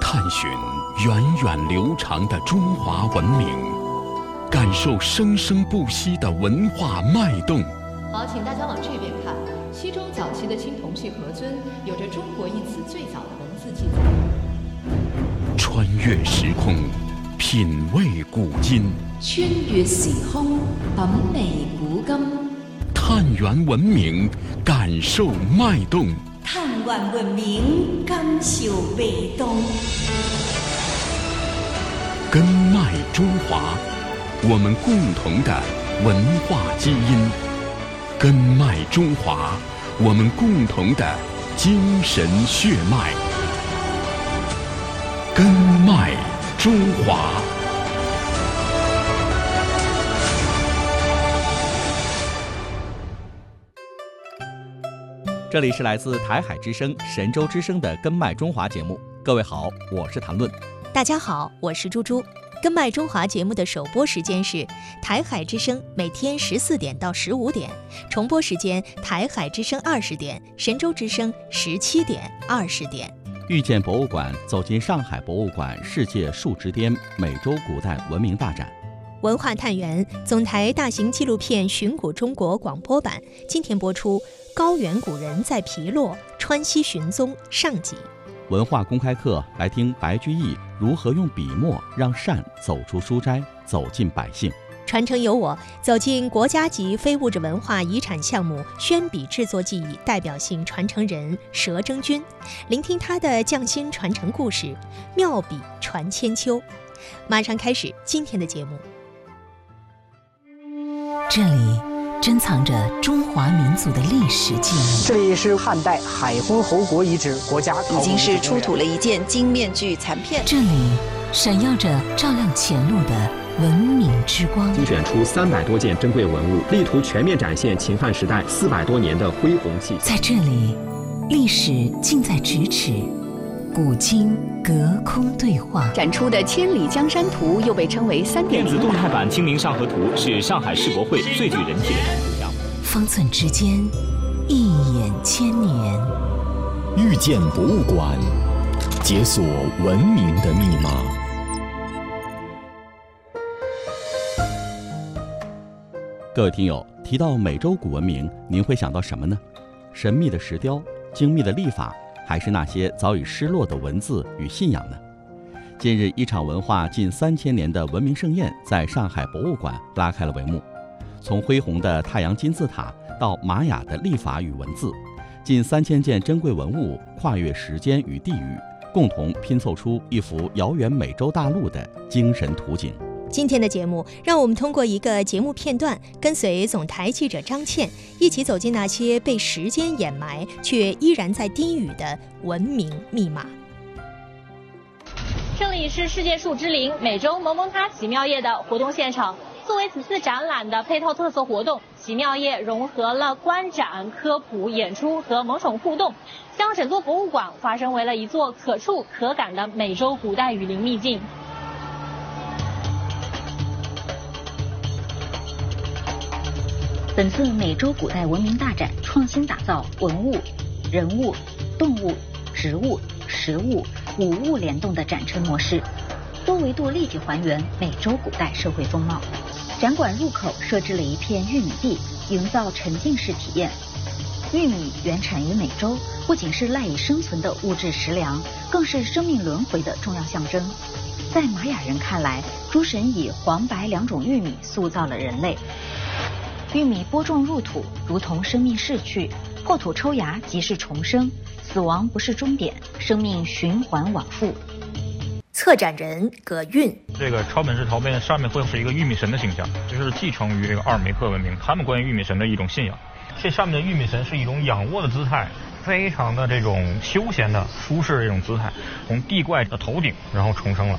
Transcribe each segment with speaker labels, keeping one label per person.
Speaker 1: 探寻源远流长的中华文明，感受生生不息的文化脉动。
Speaker 2: 好，请大家往这边看。西周早期的青铜器盒尊有着“中国”一词最早的文字记载。
Speaker 1: 穿越时空，品味古今。
Speaker 3: 穿越时空，品味古今。
Speaker 1: 探源文明，感受脉动。
Speaker 3: 探源文明，感受脉动。
Speaker 1: 根脉中华，我们共同的文化基因。根脉中华，我们共同的精神血脉。根脉中华。
Speaker 4: 这里是来自台海之声、神州之声的根脉中华节目。各位好，我是谭论。
Speaker 5: 大家好，我是猪猪。根脉中华节目的首播时间是台海之声每天14点到15点，重播时间台海之声20点，神州之声17点、20点。
Speaker 4: 遇见博物馆，走进上海博物馆世界树之巅美洲古代文明大展。
Speaker 5: 文化探源，总台大型纪录片《寻古中国》广播版今天播出《高原古人在皮洛川西寻踪》上集。
Speaker 4: 文化公开课，来听白居易如何用笔墨让善走出书斋，走进百姓。
Speaker 5: 传承由我，走进国家级非物质文化遗产项目宣笔制作技艺代表性传承人佘征军，聆听他的匠心传承故事，妙笔传千秋。马上开始今天的节目。
Speaker 6: 这里珍藏着中华民族的历史记忆。
Speaker 7: 这里是汉代海昏侯国遗址国家考古
Speaker 8: 已经是出土了一件金面具残片。
Speaker 6: 这里闪耀着照亮前路的文明之光。
Speaker 9: 精选出300多件珍贵文物，力图全面展现秦汉时代400多年的恢弘气。
Speaker 6: 在这里，历史近在咫尺，古今隔空对话。
Speaker 8: 展出的《千里江山图》又被称为3.0
Speaker 10: 电子动态版《清明上河图》是上海世博会最具人气的展图样。
Speaker 6: 方寸之间，一眼千年。
Speaker 11: 遇见博物馆，解锁文明的密码。
Speaker 4: 各位听友，提到美洲古文明，您会想到什么呢？神秘的石雕、精密的历法，还是那些早已失落的文字与信仰呢？近日，一场文化近3000年的文明盛宴在上海博物馆拉开了帷幕。从恢宏的太阳金字塔到玛雅的历法与文字，近3000件珍贵文物跨越时间与地域，共同拼凑出一幅遥远美洲大陆的精神图景。
Speaker 5: 今天的节目，让我们通过一个节目片段，跟随总台记者张倩，一起走进那些被时间掩埋却依然在低语的文明密码。
Speaker 12: 这里是世界树之林美洲蒙蒙塔奇妙夜的活动现场。作为此次展览的配套特色活动，奇妙夜融合了观展、科普、演出和萌宠互动，将整座博物馆化身为了一座可触可感的美洲古代雨林秘境。
Speaker 13: 本次美洲古代文明大展创新打造文物、人物、动物、植物、食物5物联动的展陈模式，多维度立体还原美洲古代社会风貌。展馆入口设置了一片玉米地，营造沉浸式体验。玉米原产于美洲，不仅是赖以生存的物质食粮，更是生命轮回的重要象征。在玛雅人看来，诸神以黄白2种玉米塑造了人类。玉米播种入土，如同生命逝去，破土抽芽即是重生，死亡不是终点，生命循环往复。
Speaker 5: 策展人葛运，
Speaker 14: 这个抄本式陶杯上面会是一个玉米神的形象，就是继承于这个阿尔梅克文明，他们关于玉米神的一种信仰。这上面的玉米神是一种仰卧的姿态，非常的这种休闲的舒适的这种姿态，从地怪的头顶然后重生了。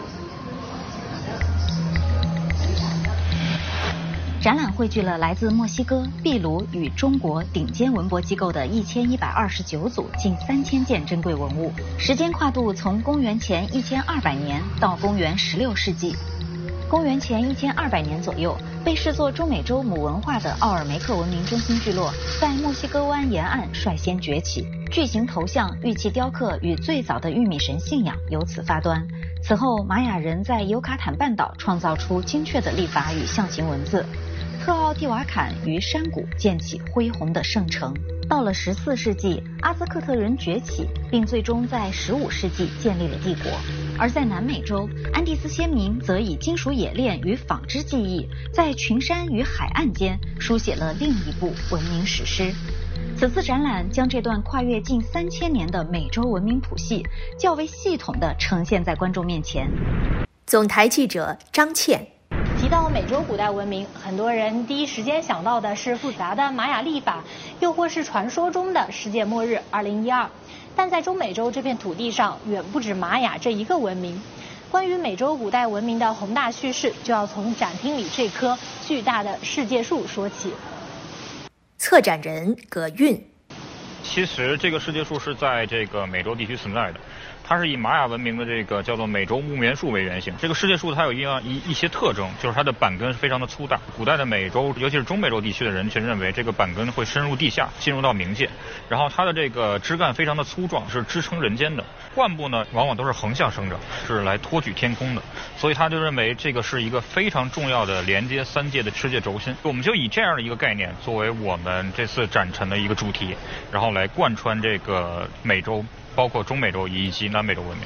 Speaker 13: 展览汇聚了来自墨西哥、秘鲁与中国顶尖文博机构的1129组近3000件珍贵文物，时间跨度从公元前1200年到公元16世纪。 公元前1200年左右，被视作中美洲母文化的奥尔梅克文明中心聚落，在墨西哥湾沿岸率先崛起。巨型头像、玉器雕刻与最早的玉米神信仰由此发端。此后，玛雅人在尤卡坦半岛创造出精确的历法与象形文字。特奥蒂瓦坎于山谷建起恢宏的圣城。到了14世纪，阿兹克特人崛起，并最终在15世纪建立了帝国。而在南美洲，安第斯先民则以金属冶炼与纺织技艺，在群山与海岸间书写了另一部文明史诗。此次展览将这段跨越近3000年的美洲文明谱系较为系统地呈现在观众面前。
Speaker 5: 总台记者张倩。
Speaker 12: 提到美洲古代文明，很多人第一时间想到的是复杂的玛雅历法，又或是传说中的世界末日2012。但在中美洲这片土地上，远不止玛雅这一个文明。关于美洲古代文明的宏大叙事，就要从展厅里这棵巨大的世界树说起。
Speaker 5: 策展人葛韵。
Speaker 14: 其实这个世界树是在这个美洲地区存在的。它是以玛雅文明的这个叫做美洲木棉树为原型。这个世界树它有一些特征，就是它的板根非常的粗大。古代的美洲，尤其是中美洲地区的人群认为这个板根会深入地下，进入到冥界。然后它的这个枝干非常的粗壮，是支撑人间的。冠部呢，往往都是横向生长，是来托举天空的。所以他就认为这个是一个非常重要的连接3界的世界轴心。我们就以这样的一个概念作为我们这次展陈的一个主题，然后来贯穿这个美洲。包括中美洲以及南美洲文明。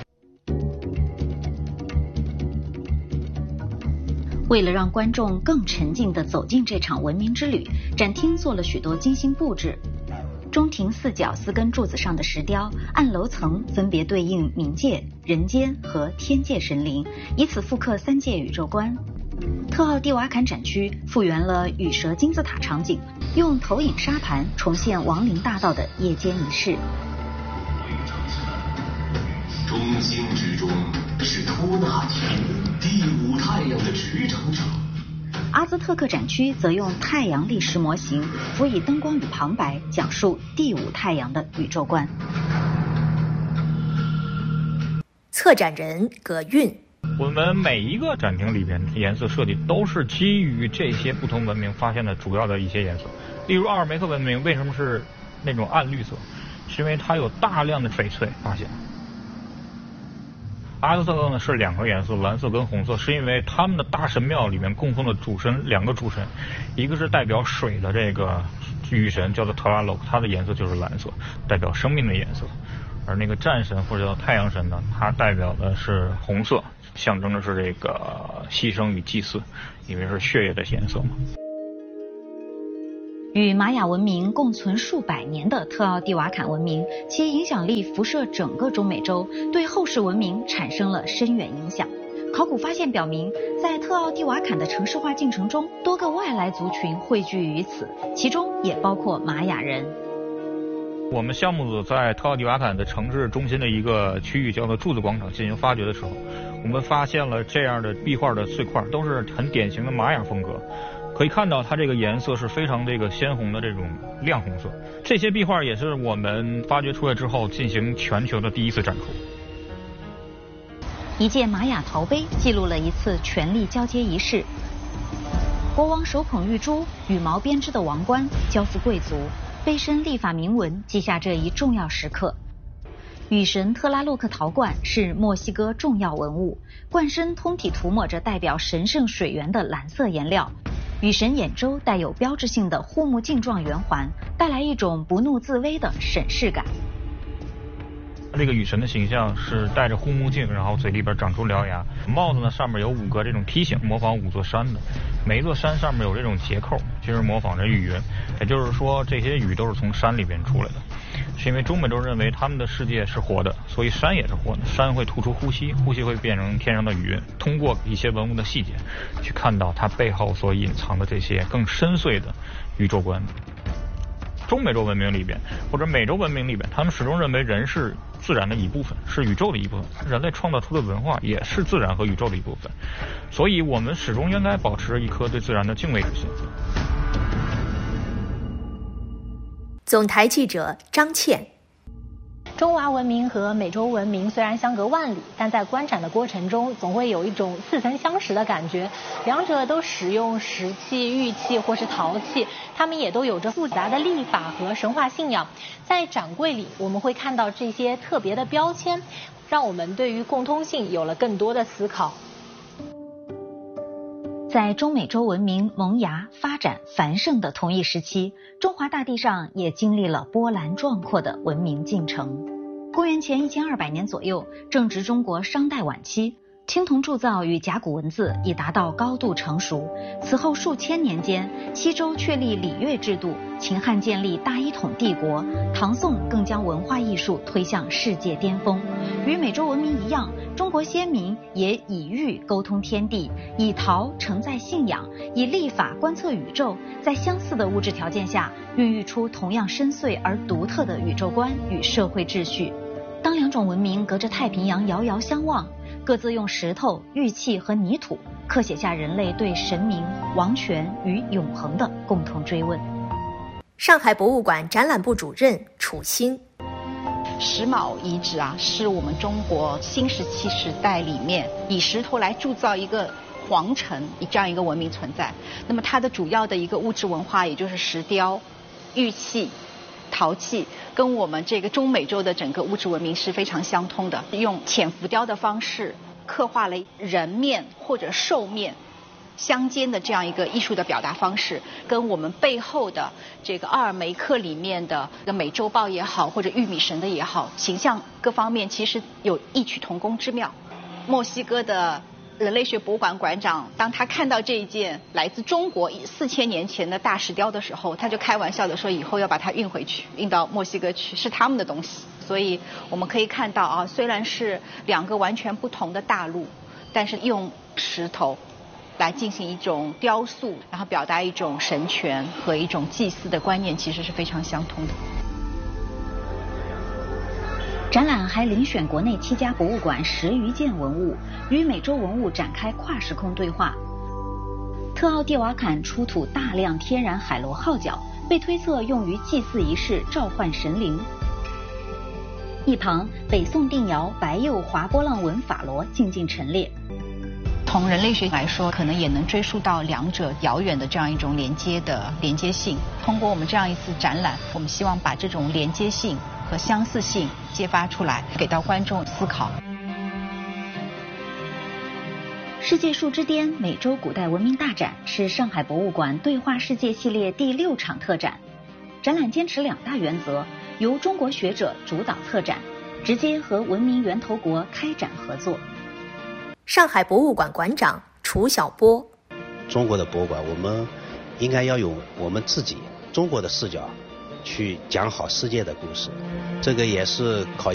Speaker 13: 为了让观众更沉浸地走进这场文明之旅，展厅做了许多精心布置。中庭4角4根柱子上的石雕，按楼层分别对应冥界、人间和天界神灵，以此复刻3界宇宙观。特奥蒂瓦坎展区复原了羽蛇金字塔场景，用投影沙盘重现亡灵大道的夜间仪式。
Speaker 15: 中星之中是托纳提第5太阳的执掌者。
Speaker 13: 阿兹特克展区则用太阳历史模型辅以灯光与旁白，讲述第5太阳的宇宙观。
Speaker 5: 策展人葛韵。
Speaker 14: 我们每一个展厅里边颜色设计都是基于这些不同文明发现的主要的一些颜色。例如奥尔梅克文明为什么是那种暗绿色，是因为它有大量的翡翠发现。阿兹特克呢是2个颜色，蓝色跟红色，是因为他们的大神庙里面供奉的主神2个主神，一个是代表水的这个雨神叫做特拉洛，它的颜色就是蓝色，代表生命的颜色。而那个战神或者叫太阳神呢，它代表的是红色，象征的是这个牺牲与祭祀，因为是血液的颜色嘛。
Speaker 13: 与玛雅文明共存数百年的特奥蒂瓦坎文明，其影响力辐射整个中美洲，对后世文明产生了深远影响。考古发现表明，在特奥蒂瓦坎的城市化进程中，多个外来族群汇聚于此，其中也包括玛雅人。
Speaker 14: 我们项目组在特奥蒂瓦坎的城市中心的一个区域叫做柱子广场进行发掘的时候，我们发现了这样的壁画的碎块，都是很典型的玛雅风格。可以看到它这个颜色是非常这个鲜红的这种亮红色。这些壁画也是我们发掘出来之后进行全球的第一次展出。
Speaker 13: 一件玛雅陶杯记录了一次权力交接仪式，国王手捧玉珠，羽毛编织的王冠交付贵族，杯身历法铭文记下这一重要时刻。雨神特拉洛克陶罐是墨西哥重要文物，罐身通体涂抹着代表神圣水源的蓝色颜料。雨神眼周带有标志性的护目镜状圆环，带来一种不怒自威的审视感。
Speaker 14: 这个雨神的形象是戴着护目镜，然后嘴里边长出獠牙，帽子呢上面有5个这种梯形，模仿5座山的，每一座山上面有这种结扣，就是模仿着雨云，也就是说这些雨都是从山里边出来的。是因为中美洲认为他们的世界是活的，所以山也是活的，山会吐出呼吸，呼吸会变成天上的雨云。通过一些文物的细节去看到它背后所隐藏的这些更深邃的宇宙观。中美洲文明里边或者美洲文明里边，他们始终认为人是自然的一部分，是宇宙的一部分，人类创造出的文化也是自然和宇宙的一部分，所以我们始终应该保持一颗对自然的敬畏之心。
Speaker 5: 总台记者张倩。
Speaker 12: 中华文明和美洲文明虽然相隔万里，但在观展的过程中，总会有一种似曾相识的感觉。两者都使用石器、玉器或是陶器，它们也都有着复杂的历法和神话信仰。在展柜里，我们会看到这些特别的标签，让我们对于共通性有了更多的思考。
Speaker 13: 在中美洲文明萌芽、发展、繁盛的同一时期，中华大地上也经历了波澜壮阔的文明进程。公元前1200年左右，正值中国商代晚期，青铜铸造与甲骨文字已达到高度成熟。此后数千年间，西周确立礼乐制度，秦汉建立大一统帝国，唐宋更将文化艺术推向世界巅峰。与美洲文明一样，中国先民也以玉沟通天地，以陶承载信仰，以历法观测宇宙，在相似的物质条件下，孕育出同样深邃而独特的宇宙观与社会秩序。当两种文明隔着太平洋遥遥相望，各自用石头、玉器和泥土刻写下人类对神明、王权与永恒的共同追问。
Speaker 5: 上海博物馆展览部主任楚欣。
Speaker 16: 石峁遗址啊，是我们中国新石器时代里面以石头来铸造一个皇城这样一个文明存在。那么它的主要的一个物质文化，也就是石雕、玉器、陶器，跟我们这个中美洲的整个物质文明是非常相通的。用浅浮雕的方式刻画了人面或者兽面相间的这样一个艺术的表达方式，跟我们背后的这个奥尔梅克里面的美洲豹也好，或者玉米神的也好，形象各方面其实有异曲同工之妙。墨西哥的人类学博物馆馆长，当他看到这一件来自中国4000年前的大石雕的时候，他就开玩笑的说，以后要把它运回去，运到墨西哥去，是他们的东西。所以我们可以看到啊，虽然是两个完全不同的大陆，但是用石头来进行一种雕塑，然后表达一种神权和一种祭祀的观念，其实是非常相通的。
Speaker 13: 展览还遴选国内7家博物馆10余件文物，与美洲文物展开跨时空对话。特奥蒂瓦坎出土大量天然海螺号角，被推测用于祭祀仪式召唤神灵。一旁，北宋定窑白釉滑波浪纹法螺静静陈列。
Speaker 16: 从人类学来说，可能也能追溯到两者遥远的这样一种连接性。通过我们这样一次展览，我们希望把这种连接性和相似性揭发出来，给到观众思考。
Speaker 13: 世界树之巅美洲古代文明大展是上海博物馆对话世界系列第6场特展。展览坚持2大原则，由中国学者主导策展，直接和文明源头国开展合作。
Speaker 5: 上海博物馆馆长楚晓波。
Speaker 17: 中国的博物馆，我们应该要用我们自己中国的视角去讲好世界的故事，这个也是考验